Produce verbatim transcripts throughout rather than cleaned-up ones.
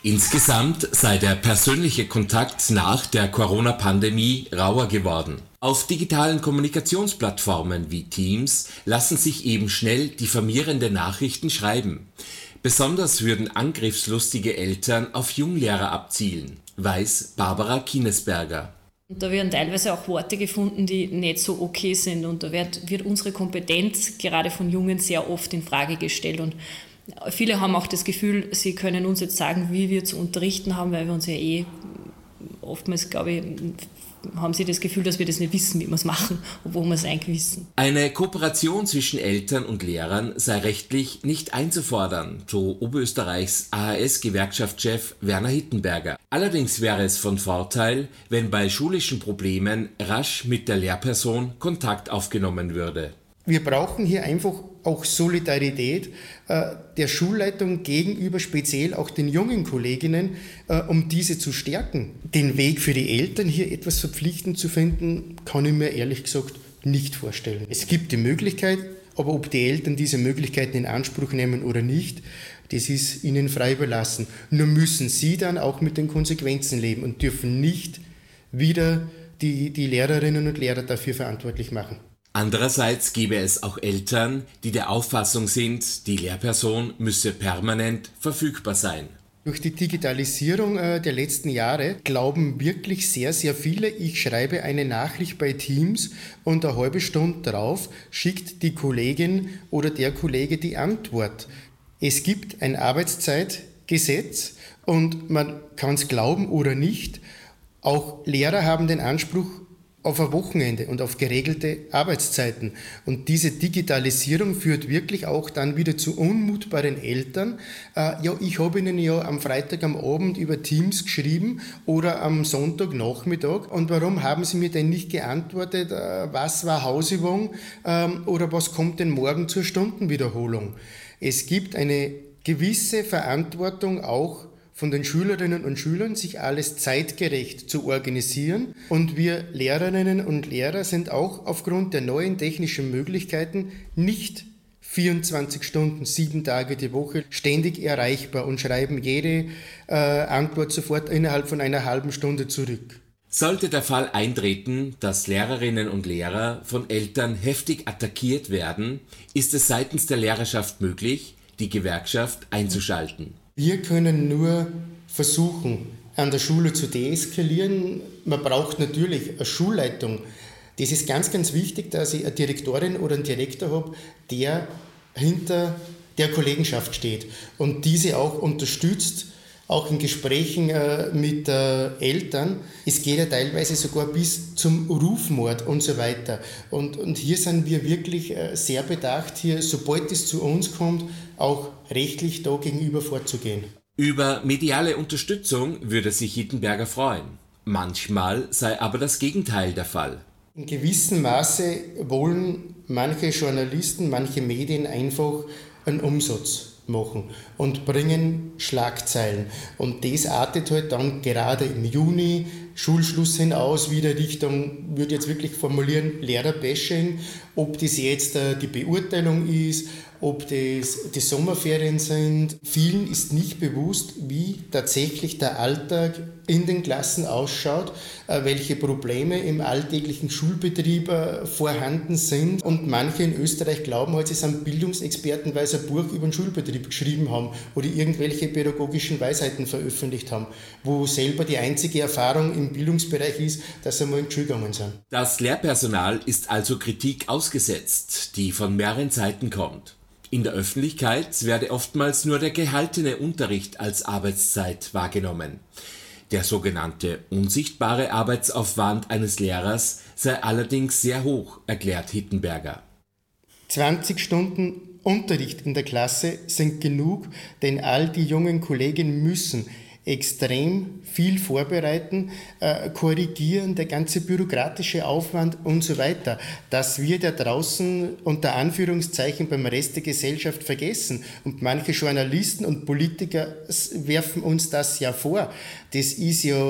Insgesamt sei der persönliche Kontakt nach der Corona-Pandemie rauer geworden. Auf digitalen Kommunikationsplattformen wie Teams lassen sich eben schnell diffamierende Nachrichten schreiben. Besonders würden angriffslustige Eltern auf Junglehrer abzielen, weiß Barbara Kienesberger. Und da werden teilweise auch Worte gefunden, die nicht so okay sind. Und da wird, wird unsere Kompetenz gerade von Jungen sehr oft in Frage gestellt. Und viele haben auch das Gefühl, sie können uns jetzt sagen, wie wir zu unterrichten haben, weil wir uns ja eh oftmals, glaube ich, haben sie das Gefühl, dass wir das nicht wissen, wie wir es machen, obwohl wir es eigentlich wissen. Eine Kooperation zwischen Eltern und Lehrern sei rechtlich nicht einzufordern, so Oberösterreichs A H S-Gewerkschaftschef Werner Hittenberger. Allerdings wäre es von Vorteil, wenn bei schulischen Problemen rasch mit der Lehrperson Kontakt aufgenommen würde. Wir brauchen hier einfach auch Solidarität äh, der Schulleitung gegenüber speziell auch den jungen Kolleginnen, äh, um diese zu stärken. Den Weg für die Eltern, hier etwas verpflichtend zu finden, kann ich mir ehrlich gesagt nicht vorstellen. Es gibt die Möglichkeit, aber ob die Eltern diese Möglichkeiten in Anspruch nehmen oder nicht, das ist ihnen frei überlassen. Nur müssen sie dann auch mit den Konsequenzen leben und dürfen nicht wieder die, die Lehrerinnen und Lehrer dafür verantwortlich machen. Andererseits gäbe es auch Eltern, die der Auffassung sind, die Lehrperson müsse permanent verfügbar sein. Durch die Digitalisierung äh, der letzten Jahre glauben wirklich sehr, sehr viele, ich schreibe eine Nachricht bei Teams und eine halbe Stunde drauf schickt die Kollegin oder der Kollege die Antwort. Es gibt ein Arbeitszeitgesetz und man kann es glauben oder nicht, auch Lehrer haben den Anspruch auf ein Wochenende und auf geregelte Arbeitszeiten. Und diese Digitalisierung führt wirklich auch dann wieder zu Unmut bei den Eltern. Äh, ja, ich habe Ihnen ja am Freitag am Abend über Teams geschrieben oder am Sonntagnachmittag. Und warum haben Sie mir denn nicht geantwortet, äh, was war Hausübung ähm, oder was kommt denn morgen zur Stundenwiederholung? Es gibt eine gewisse Verantwortung auch von den Schülerinnen und Schülern, sich alles zeitgerecht zu organisieren. Und wir Lehrerinnen und Lehrer sind auch aufgrund der neuen technischen Möglichkeiten nicht vierundzwanzig Stunden, sieben Tage die Woche ständig erreichbar und schreiben jede äh, Antwort sofort innerhalb von einer halben Stunde zurück. Sollte der Fall eintreten, dass Lehrerinnen und Lehrer von Eltern heftig attackiert werden, ist es seitens der Lehrerschaft möglich, die Gewerkschaft einzuschalten. Wir können nur versuchen, an der Schule zu deeskalieren. Man braucht natürlich eine Schulleitung. Das ist ganz, ganz wichtig, dass ich eine Direktorin oder einen Direktor habe, der hinter der Kollegenschaft steht und diese auch unterstützt, auch in Gesprächen äh, mit äh, Eltern. Es geht ja teilweise sogar bis zum Rufmord und so weiter. Und, und hier sind wir wirklich äh, sehr bedacht, hier, sobald es zu uns kommt, auch rechtlich da gegenüber vorzugehen. Über mediale Unterstützung würde sich Hittenberger freuen. Manchmal sei aber das Gegenteil der Fall. In gewissem Maße wollen manche Journalisten, manche Medien einfach einen Umsatz machen und bringen Schlagzeilen. Und das artet halt dann gerade im Juni, Schulschluss hinaus, wieder Richtung, würde jetzt wirklich formulieren, Lehrerbashing, ob das jetzt äh, die Beurteilung ist, ob das die Sommerferien sind. Vielen ist nicht bewusst, wie tatsächlich der Alltag in den Klassen ausschaut, äh, welche Probleme im alltäglichen Schulbetrieb äh, vorhanden sind. Und manche in Österreich glauben halt, sie sind Bildungsexperten, weil sie ein Buch über den Schulbetrieb geschrieben haben oder irgendwelche pädagogischen Weisheiten veröffentlicht haben, wo selber die einzige Erfahrung im Bildungsbereich ist, dass sie mal in die Schule gegangen sind. Das Lehrpersonal ist also Kritik ausgesetzt, die von mehreren Seiten kommt. In der Öffentlichkeit werde oftmals nur der gehaltene Unterricht als Arbeitszeit wahrgenommen. Der sogenannte unsichtbare Arbeitsaufwand eines Lehrers sei allerdings sehr hoch, erklärt Hittenberger. zwanzig Stunden Unterricht in der Klasse sind genug, denn all die jungen Kollegen müssen extrem viel vorbereiten, äh, korrigieren, der ganze bürokratische Aufwand und so weiter. Das wird ja draußen unter Anführungszeichen beim Rest der Gesellschaft vergessen. Und manche Journalisten und Politiker werfen uns das ja vor. Das ist ja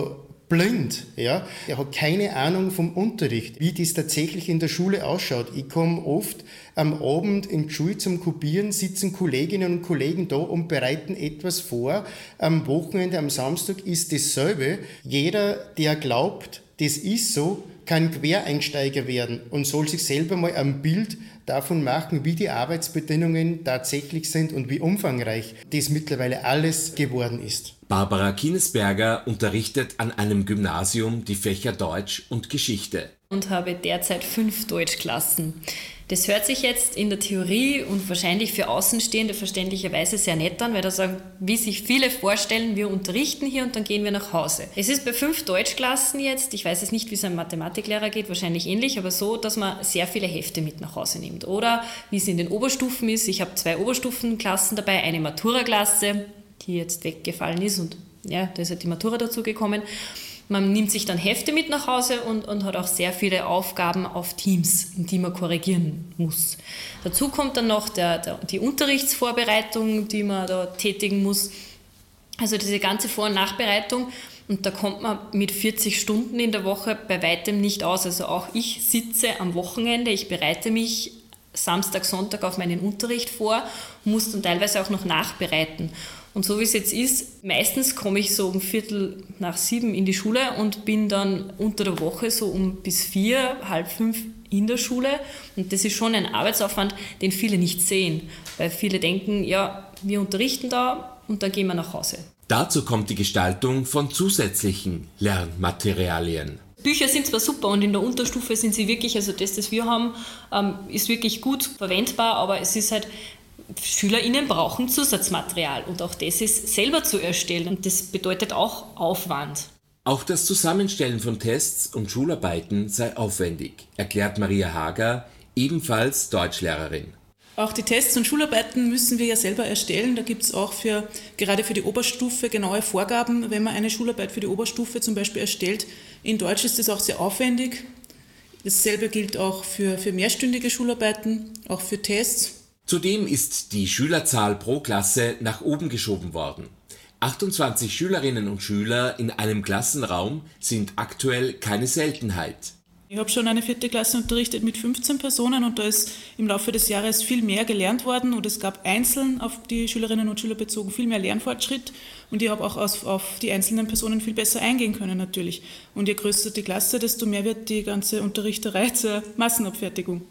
blind. Ja? Er hat keine Ahnung vom Unterricht, wie das tatsächlich in der Schule ausschaut. Ich komme oft am Abend in die Schule zum Kopieren, sitzen Kolleginnen und Kollegen da und bereiten etwas vor. Am Wochenende, am Samstag ist dasselbe. Jeder, der glaubt, das ist so, kann Quereinsteiger werden und soll sich selber mal ein Bild davon machen, wie die Arbeitsbedingungen tatsächlich sind und wie umfangreich das mittlerweile alles geworden ist. Barbara Kinesberger unterrichtet an einem Gymnasium die Fächer Deutsch und Geschichte. Und habe derzeit fünf Deutschklassen. Das hört sich jetzt in der Theorie und wahrscheinlich für Außenstehende verständlicherweise sehr nett an, weil da sagen, wie sich viele vorstellen, wir unterrichten hier und dann gehen wir nach Hause. Es ist bei fünf Deutschklassen jetzt, ich weiß jetzt nicht, wie es einem Mathematiklehrer geht, wahrscheinlich ähnlich, aber so, dass man sehr viele Hefte mit nach Hause nimmt. Oder wie es in den Oberstufen ist, ich habe zwei Oberstufenklassen dabei, eine Matura-Klasse, die jetzt weggefallen ist und ja, da ist halt die Matura dazugekommen. Man nimmt sich dann Hefte mit nach Hause und, und hat auch sehr viele Aufgaben auf Teams, die man korrigieren muss. Dazu kommt dann noch der, der, die Unterrichtsvorbereitung, die man da tätigen muss. Also diese ganze Vor- und Nachbereitung. Und da kommt man mit vierzig Stunden in der Woche bei weitem nicht aus. Also auch ich sitze am Wochenende, ich bereite mich Samstag, Sonntag auf meinen Unterricht vor, muss dann teilweise auch noch nachbereiten. Und so wie es jetzt ist, meistens komme ich so um Viertel nach sieben in die Schule und bin dann unter der Woche so um bis vier, halb fünf in der Schule. Und das ist schon ein Arbeitsaufwand, den viele nicht sehen, weil viele denken, ja, wir unterrichten da und dann gehen wir nach Hause. Dazu kommt die Gestaltung von zusätzlichen Lernmaterialien. Bücher sind zwar super und in der Unterstufe sind sie wirklich, also das, was wir haben, ist wirklich gut verwendbar, aber es ist halt, SchülerInnen brauchen Zusatzmaterial und auch das ist selber zu erstellen und das bedeutet auch Aufwand. Auch das Zusammenstellen von Tests und Schularbeiten sei aufwendig, erklärt Maria Hager, ebenfalls Deutschlehrerin. Auch die Tests und Schularbeiten müssen wir ja selber erstellen. Da gibt es auch für, gerade für die Oberstufe genaue Vorgaben, wenn man eine Schularbeit für die Oberstufe zum Beispiel erstellt. In Deutsch ist das auch sehr aufwendig. Dasselbe gilt auch für, für mehrstündige Schularbeiten, auch für Tests. Zudem ist die Schülerzahl pro Klasse nach oben geschoben worden. achtundzwanzig Schülerinnen und Schüler in einem Klassenraum sind aktuell keine Seltenheit. Ich habe schon eine vierte Klasse unterrichtet mit fünfzehn Personen und da ist im Laufe des Jahres viel mehr gelernt worden und es gab einzeln auf die Schülerinnen und Schüler bezogen viel mehr Lernfortschritt und ich habe auch auf, auf die einzelnen Personen viel besser eingehen können natürlich. Und je größer die Klasse, desto mehr wird die ganze Unterrichterei zur Massenabfertigung.